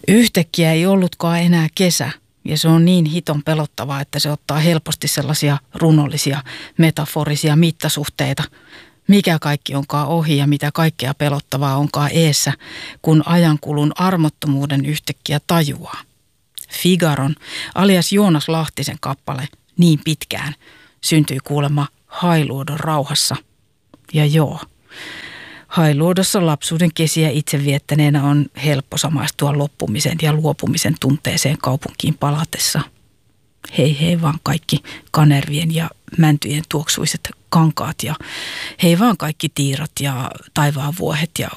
Yhtäkkiä ei ollutkaan enää kesä ja se on niin hiton pelottavaa, että se ottaa helposti sellaisia runollisia, metaforisia mittasuhteita. Mikä kaikki onkaan ohi ja mitä kaikkea pelottavaa onkaan eessä, kun ajankulun armottomuuden yhtäkkiä tajuaa. Figaron alias Joonas Lahtisen kappale Niin pitkään syntyi kuulemma Hailuodon rauhassa. Ja joo, Hailuodossa lapsuuden kesiä itse viettäneenä on helppo samaistua loppumisen ja luopumisen tunteeseen kaupunkiin palatessa. Hei hei vaan kaikki kanervien ja mäntyjen tuoksuiset kankaat ja hei vaan kaikki tiirot ja taivaan vuohet ja